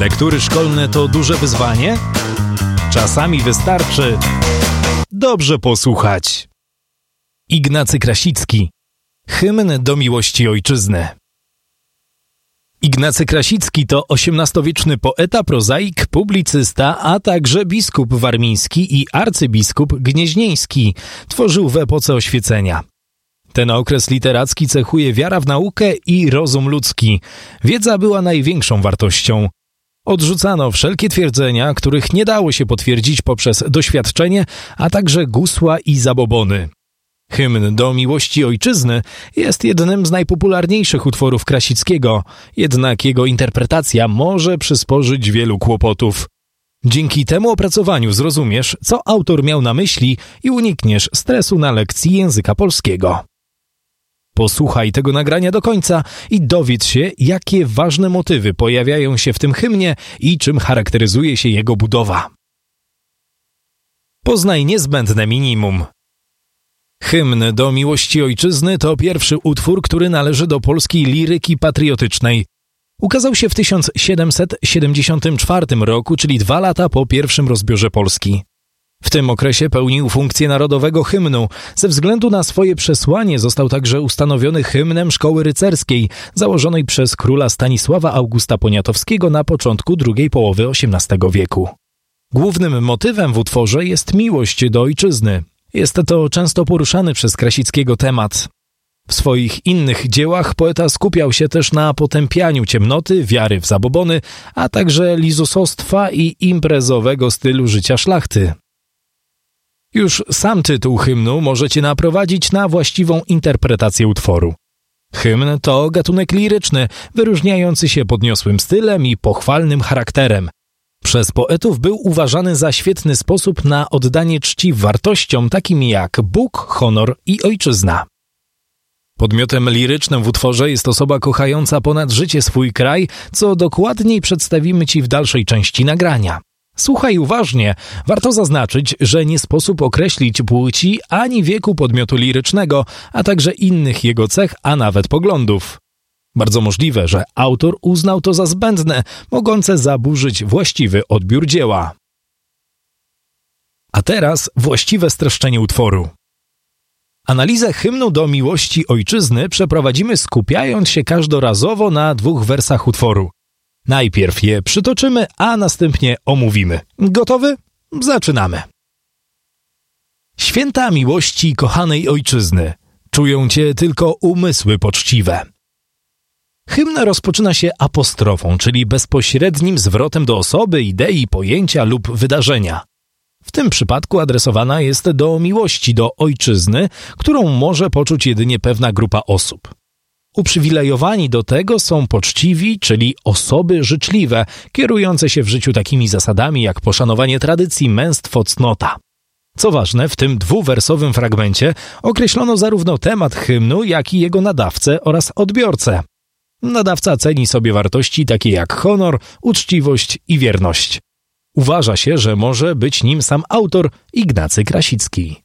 Lektury szkolne to duże wyzwanie? Czasami wystarczy dobrze posłuchać. Ignacy Krasicki. Hymn do miłości ojczyzny. Ignacy Krasicki to XVIII-wieczny poeta, prozaik, publicysta, a także biskup warmiński i arcybiskup gnieźnieński. Tworzył w epoce oświecenia. Ten okres literacki cechuje wiara w naukę i rozum ludzki. Wiedza była największą wartością. Odrzucano wszelkie twierdzenia, których nie dało się potwierdzić poprzez doświadczenie, a także gusła i zabobony. Hymn do miłości ojczyzny jest jednym z najpopularniejszych utworów Krasickiego, jednak jego interpretacja może przysporzyć wielu kłopotów. Dzięki temu opracowaniu zrozumiesz, co autor miał na myśli i unikniesz stresu na lekcji języka polskiego. Posłuchaj tego nagrania do końca i dowiedz się, jakie ważne motywy pojawiają się w tym hymnie i czym charakteryzuje się jego budowa. Poznaj niezbędne minimum. Hymn do miłości ojczyzny to pierwszy utwór, który należy do polskiej liryki patriotycznej. Ukazał się w 1774 roku, czyli 2 lata po pierwszym rozbiorze Polski. W tym okresie pełnił funkcję narodowego hymnu. Ze względu na swoje przesłanie został także ustanowiony hymnem szkoły rycerskiej, założonej przez króla Stanisława Augusta Poniatowskiego na początku drugiej połowy XVIII wieku. Głównym motywem w utworze jest miłość do ojczyzny. Jest to często poruszany przez Krasickiego temat. W swoich innych dziełach poeta skupiał się też na potępianiu ciemnoty, wiary w zabobony, a także lizusostwa i imprezowego stylu życia szlachty. Już sam tytuł hymnu może cię naprowadzić na właściwą interpretację utworu. Hymn to gatunek liryczny, wyróżniający się podniosłym stylem i pochwalnym charakterem. Przez poetów był uważany za świetny sposób na oddanie czci wartościom takim jak Bóg, honor i ojczyzna. Podmiotem lirycznym w utworze jest osoba kochająca ponad życie swój kraj, co dokładniej przedstawimy ci w dalszej części nagrania. Słuchaj uważnie, warto zaznaczyć, że nie sposób określić płci ani wieku podmiotu lirycznego, a także innych jego cech, a nawet poglądów. Bardzo możliwe, że autor uznał to za zbędne, mogące zaburzyć właściwy odbiór dzieła. A teraz właściwe streszczenie utworu. Analizę hymnu do miłości ojczyzny przeprowadzimy skupiając się każdorazowo na 2 wersach utworu. Najpierw je przytoczymy, a następnie omówimy. Gotowy? Zaczynamy. Święta miłości kochanej ojczyzny, czują cię tylko umysły poczciwe. Hymn rozpoczyna się apostrofą, czyli bezpośrednim zwrotem do osoby, idei, pojęcia lub wydarzenia. W tym przypadku adresowana jest do miłości do ojczyzny, którą może poczuć jedynie pewna grupa osób. Uprzywilejowani do tego są poczciwi, czyli osoby życzliwe, kierujące się w życiu takimi zasadami jak poszanowanie tradycji, męstwo, cnota. Co ważne, w tym 2-wersowym fragmencie określono zarówno temat hymnu, jak i jego nadawcę oraz odbiorcę. Nadawca ceni sobie wartości takie jak honor, uczciwość i wierność. Uważa się, że może być nim sam autor Ignacy Krasicki.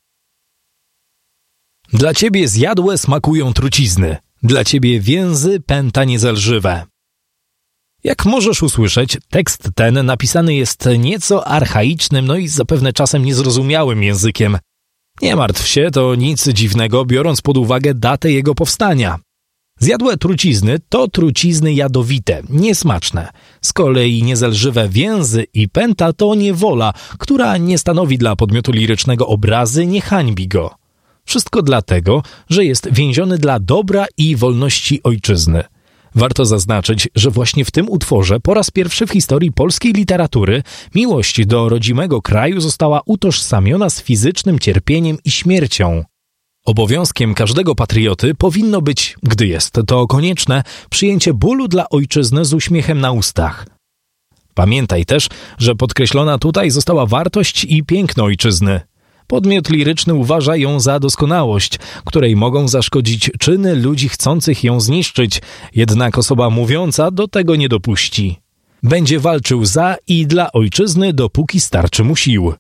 Dla ciebie zjadłe smakują trucizny, dla ciebie więzy pęta niezelżywe. Jak możesz usłyszeć, tekst ten napisany jest nieco archaicznym, i zapewne czasem niezrozumiałym językiem. Nie martw się, to nic dziwnego, biorąc pod uwagę datę jego powstania. Zjadłe trucizny to trucizny jadowite, niesmaczne. Z kolei niezelżywe więzy i pęta to niewola, która nie stanowi dla podmiotu lirycznego obrazy, nie hańbi go. Wszystko dlatego, że jest więziony dla dobra i wolności ojczyzny. Warto zaznaczyć, że właśnie w tym utworze po raz pierwszy w historii polskiej literatury miłość do rodzimego kraju została utożsamiona z fizycznym cierpieniem i śmiercią. Obowiązkiem każdego patrioty powinno być, gdy jest to konieczne, przyjęcie bólu dla ojczyzny z uśmiechem na ustach. Pamiętaj też, że podkreślona tutaj została wartość i piękno ojczyzny. Podmiot liryczny uważa ją za doskonałość, której mogą zaszkodzić czyny ludzi chcących ją zniszczyć, jednak osoba mówiąca do tego nie dopuści. Będzie walczył za i dla ojczyzny, dopóki starczy mu sił.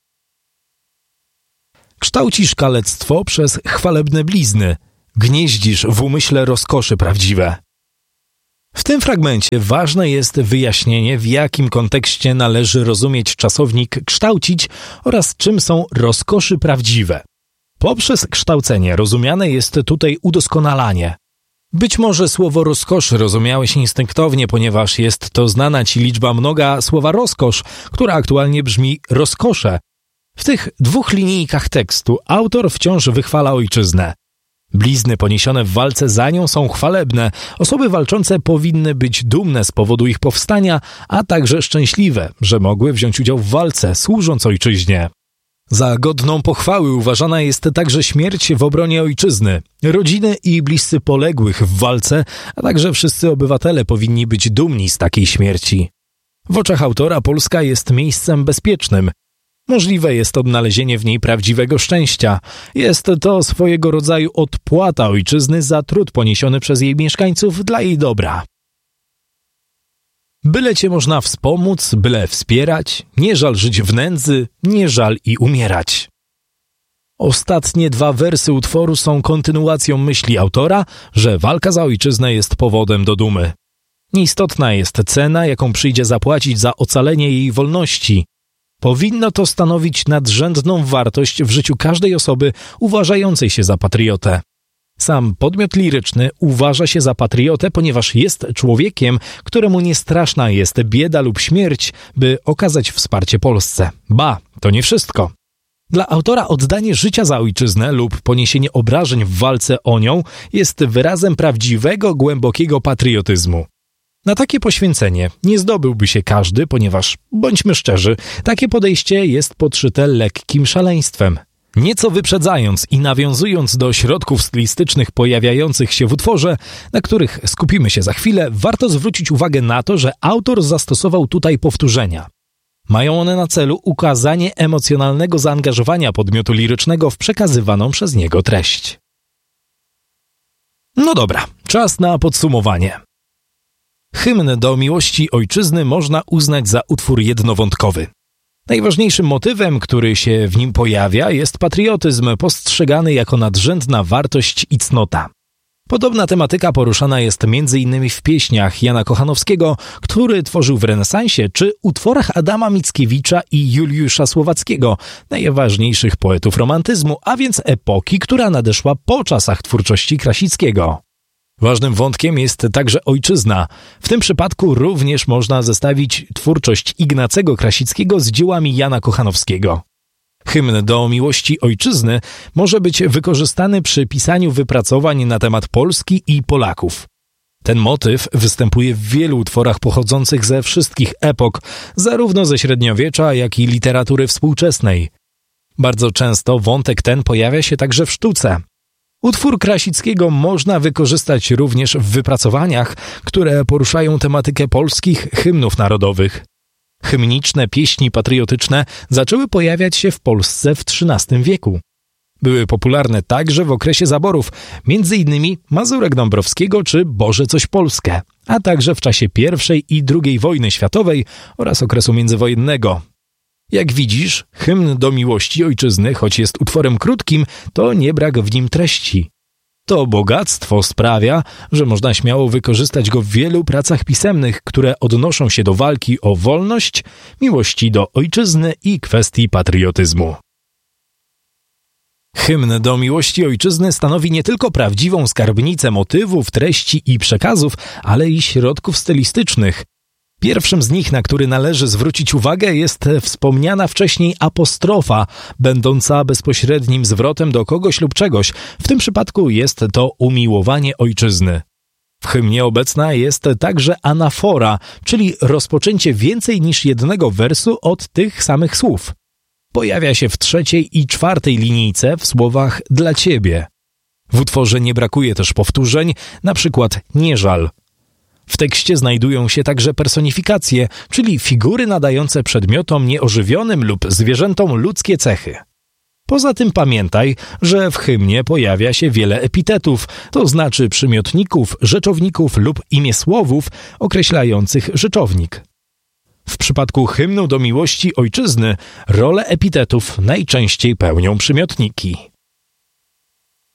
Kształcisz kalectwo przez chwalebne blizny, gnieździsz w umyśle rozkosze prawdziwe. W tym fragmencie ważne jest wyjaśnienie, w jakim kontekście należy rozumieć czasownik kształcić oraz czym są rozkoszy prawdziwe. Poprzez kształcenie rozumiane jest tutaj udoskonalanie. Być może słowo rozkoszy rozumiałeś instynktownie, ponieważ jest to znana ci liczba mnoga słowa rozkosz, która aktualnie brzmi rozkosze. W tych 2 linijkach tekstu autor wciąż wychwala ojczyznę. Blizny poniesione w walce za nią są chwalebne. Osoby walczące powinny być dumne z powodu ich powstania, a także szczęśliwe, że mogły wziąć udział w walce, służąc ojczyźnie. Za godną pochwały uważana jest także śmierć w obronie ojczyzny. Rodziny i bliscy poległych w walce, a także wszyscy obywatele powinni być dumni z takiej śmierci. W oczach autora Polska jest miejscem bezpiecznym. Możliwe jest odnalezienie w niej prawdziwego szczęścia. Jest to swojego rodzaju odpłata ojczyzny za trud poniesiony przez jej mieszkańców dla jej dobra. Byle cię można wspomóc, byle wspierać, nie żal żyć w nędzy, nie żal i umierać. Ostatnie 2 wersy utworu są kontynuacją myśli autora, że walka za ojczyznę jest powodem do dumy. Nieistotna jest cena, jaką przyjdzie zapłacić za ocalenie jej wolności. Powinno to stanowić nadrzędną wartość w życiu każdej osoby uważającej się za patriotę. Sam podmiot liryczny uważa się za patriotę, ponieważ jest człowiekiem, któremu nie straszna jest bieda lub śmierć, by okazać wsparcie Polsce. Ba, to nie wszystko. Dla autora oddanie życia za ojczyznę lub poniesienie obrażeń w walce o nią jest wyrazem prawdziwego, głębokiego patriotyzmu. Na takie poświęcenie nie zdobyłby się każdy, ponieważ, bądźmy szczerzy, takie podejście jest podszyte lekkim szaleństwem. Nieco wyprzedzając i nawiązując do środków stylistycznych pojawiających się w utworze, na których skupimy się za chwilę, warto zwrócić uwagę na to, że autor zastosował tutaj powtórzenia. Mają one na celu ukazanie emocjonalnego zaangażowania podmiotu lirycznego w przekazywaną przez niego treść. No dobra, czas na podsumowanie. Hymn do miłości ojczyzny można uznać za utwór jednowątkowy. Najważniejszym motywem, który się w nim pojawia, jest patriotyzm postrzegany jako nadrzędna wartość i cnota. Podobna tematyka poruszana jest m.in. w pieśniach Jana Kochanowskiego, który tworzył w renesansie, czy utworach Adama Mickiewicza i Juliusza Słowackiego, najważniejszych poetów romantyzmu, a więc epoki, która nadeszła po czasach twórczości Krasickiego. Ważnym wątkiem jest także ojczyzna. W tym przypadku również można zestawić twórczość Ignacego Krasickiego z dziełami Jana Kochanowskiego. Hymn do miłości ojczyzny może być wykorzystany przy pisaniu wypracowań na temat Polski i Polaków. Ten motyw występuje w wielu utworach pochodzących ze wszystkich epok, zarówno ze średniowiecza, jak i literatury współczesnej. Bardzo często wątek ten pojawia się także w sztuce. Utwór Krasickiego można wykorzystać również w wypracowaniach, które poruszają tematykę polskich hymnów narodowych. Hymniczne pieśni patriotyczne zaczęły pojawiać się w Polsce w XIII wieku. Były popularne także w okresie zaborów, m.in. Mazurek Dąbrowskiego czy Boże coś Polskie, a także w czasie I i II wojny światowej oraz okresu międzywojennego. Jak widzisz, hymn do miłości ojczyzny, choć jest utworem krótkim, to nie brak w nim treści. To bogactwo sprawia, że można śmiało wykorzystać go w wielu pracach pisemnych, które odnoszą się do walki o wolność, miłości do ojczyzny i kwestii patriotyzmu. Hymn do miłości ojczyzny stanowi nie tylko prawdziwą skarbnicę motywów, treści i przekazów, ale i środków stylistycznych. Pierwszym z nich, na który należy zwrócić uwagę, jest wspomniana wcześniej apostrofa, będąca bezpośrednim zwrotem do kogoś lub czegoś. W tym przypadku jest to umiłowanie ojczyzny. W hymnie obecna jest także anafora, czyli rozpoczęcie więcej niż jednego wersu od tych samych słów. Pojawia się w 3. i 4. linijce w słowach dla ciebie. W utworze nie brakuje też powtórzeń, na przykład nie żal. W tekście znajdują się także personifikacje, czyli figury nadające przedmiotom nieożywionym lub zwierzętom ludzkie cechy. Poza tym pamiętaj, że w hymnie pojawia się wiele epitetów, to znaczy przymiotników, rzeczowników lub imiesłowów określających rzeczownik. W przypadku hymnu do miłości ojczyzny rolę epitetów najczęściej pełnią przymiotniki.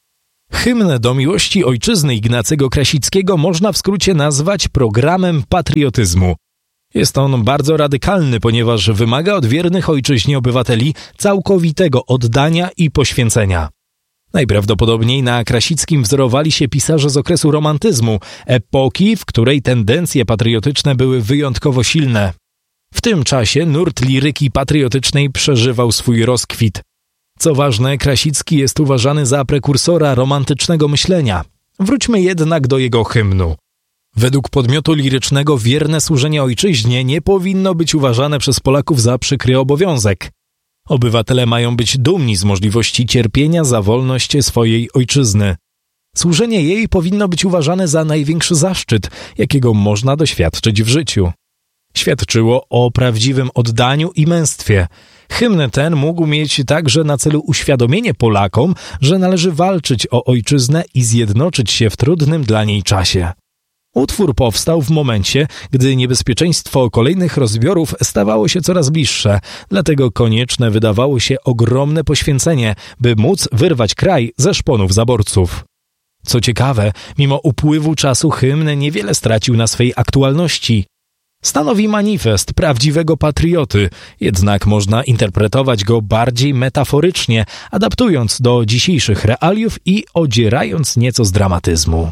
Hymn do miłości ojczyzny Ignacego Krasickiego można w skrócie nazwać programem patriotyzmu. Jest on bardzo radykalny, ponieważ wymaga od wiernych ojczyźnie obywateli całkowitego oddania i poświęcenia. Najprawdopodobniej na Krasickim wzorowali się pisarze z okresu romantyzmu, epoki, w której tendencje patriotyczne były wyjątkowo silne. W tym czasie nurt liryki patriotycznej przeżywał swój rozkwit. Co ważne, Krasicki jest uważany za prekursora romantycznego myślenia. Wróćmy jednak do jego hymnu. Według podmiotu lirycznego wierne służenie ojczyźnie nie powinno być uważane przez Polaków za przykry obowiązek. Obywatele mają być dumni z możliwości cierpienia za wolność swojej ojczyzny. Służenie jej powinno być uważane za największy zaszczyt, jakiego można doświadczyć w życiu. Świadczyło o prawdziwym oddaniu i męstwie. Hymn ten mógł mieć także na celu uświadomienie Polakom, że należy walczyć o ojczyznę i zjednoczyć się w trudnym dla niej czasie. Utwór powstał w momencie, gdy niebezpieczeństwo kolejnych rozbiorów stawało się coraz bliższe, dlatego konieczne wydawało się ogromne poświęcenie, by móc wyrwać kraj ze szponów zaborców. Co ciekawe, mimo upływu czasu hymn niewiele stracił na swej aktualności. Stanowi manifest prawdziwego patrioty, jednak można interpretować go bardziej metaforycznie, adaptując do dzisiejszych realiów i odzierając nieco z dramatyzmu.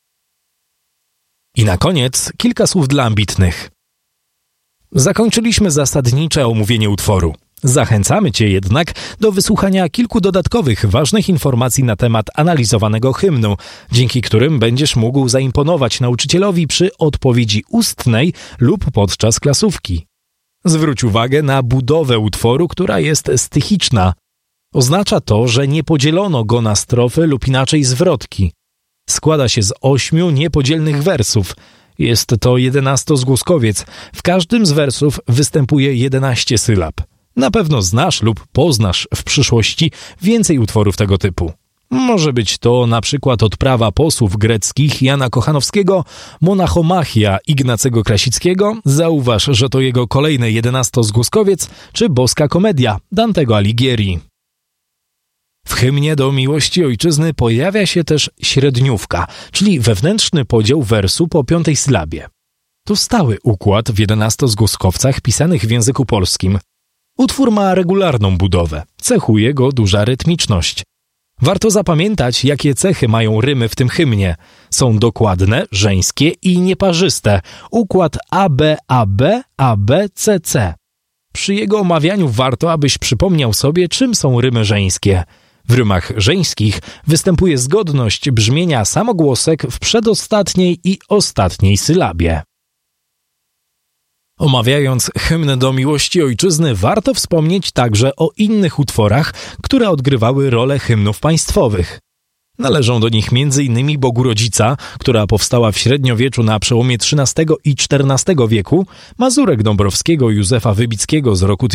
I na koniec kilka słów dla ambitnych. Zakończyliśmy zasadnicze omówienie utworu. Zachęcamy Cię jednak do wysłuchania kilku dodatkowych ważnych informacji na temat analizowanego hymnu, dzięki którym będziesz mógł zaimponować nauczycielowi przy odpowiedzi ustnej lub podczas klasówki. Zwróć uwagę na budowę utworu, która jest stychiczna. Oznacza to, że nie podzielono go na strofy lub inaczej zwrotki. Składa się z 8 niepodzielnych wersów. Jest to 11-zgłoskowiec. W każdym z wersów występuje 11 sylab. Na pewno znasz lub poznasz w przyszłości więcej utworów tego typu. Może być to na przykład odprawa posłów greckich Jana Kochanowskiego, Monachomachia Ignacego Krasickiego, zauważ, że to jego kolejny 11-zgłoskowiec, czy Boska Komedia Dantego Alighieri. W hymnie do miłości ojczyzny pojawia się też średniówka, czyli wewnętrzny podział wersu po 5. sylabie. To stały układ w 11-zgłoskowcach pisanych w języku polskim. Utwór ma regularną budowę, cechuje go duża rytmiczność. Warto zapamiętać, jakie cechy mają rymy w tym hymnie. Są dokładne, żeńskie i nieparzyste. Układ AB-AB, AB-CC. Przy jego omawianiu warto, abyś przypomniał sobie, czym są rymy żeńskie. W rymach żeńskich występuje zgodność brzmienia samogłosek w przedostatniej i ostatniej sylabie. Omawiając hymn do miłości ojczyzny, warto wspomnieć także o innych utworach, które odgrywały rolę hymnów państwowych. Należą do nich m.in. Bogurodzica, która powstała w średniowieczu na przełomie XIII i XIV wieku, Mazurek Dąbrowskiego Józefa Wybickiego z roku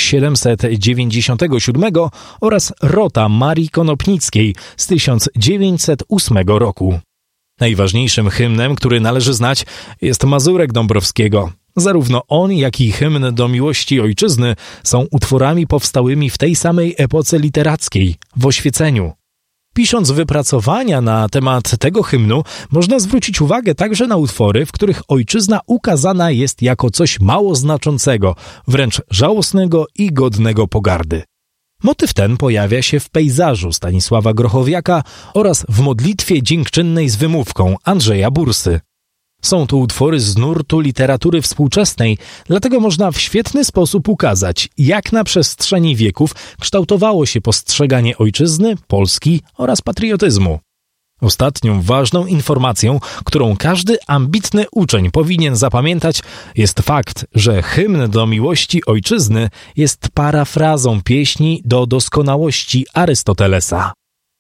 1797 oraz Rota Marii Konopnickiej z 1908 roku. Najważniejszym hymnem, który należy znać, jest Mazurek Dąbrowskiego. Zarówno on, jak i hymn do miłości ojczyzny są utworami powstałymi w tej samej epoce literackiej, w Oświeceniu. Pisząc wypracowania na temat tego hymnu, można zwrócić uwagę także na utwory, w których ojczyzna ukazana jest jako coś mało znaczącego, wręcz żałosnego i godnego pogardy. Motyw ten pojawia się w Pejzażu Stanisława Grochowiaka oraz w Modlitwie Dziękczynnej z wymówką Andrzeja Bursy. Są to utwory z nurtu literatury współczesnej, dlatego można w świetny sposób ukazać, jak na przestrzeni wieków kształtowało się postrzeganie ojczyzny, Polski oraz patriotyzmu. Ostatnią ważną informacją, którą każdy ambitny uczeń powinien zapamiętać, jest fakt, że hymn do miłości ojczyzny jest parafrazą pieśni do doskonałości Arystotelesa.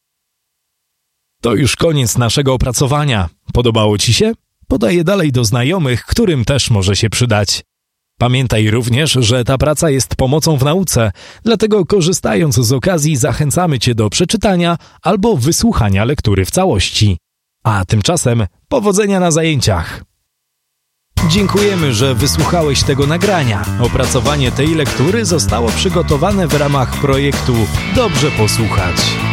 To już koniec naszego opracowania. Podobało Ci się? Podaję dalej do znajomych, którym też może się przydać. Pamiętaj również, że ta praca jest pomocą w nauce, dlatego korzystając z okazji zachęcamy Cię do przeczytania albo wysłuchania lektury w całości. A tymczasem powodzenia na zajęciach! Dziękujemy, że wysłuchałeś tego nagrania. Opracowanie tej lektury zostało przygotowane w ramach projektu Dobrze Posłuchać.